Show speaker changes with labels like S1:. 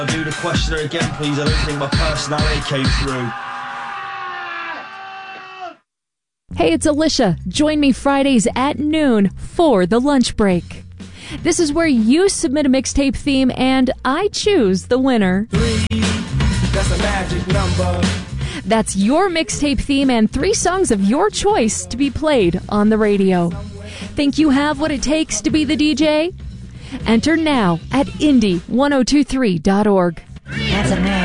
S1: I'll do the questioner again, please. I don't think my personality came through.
S2: Hey, it's Alicia. Join me Fridays at noon for the lunch break. This is where you submit a mixtape theme and I choose the winner.
S3: 3, that's a magic number.
S2: That's your mixtape theme and 3 songs of your choice to be played on the radio. Think you have what it takes to be the DJ? Enter now at indie1023.org.
S4: That's a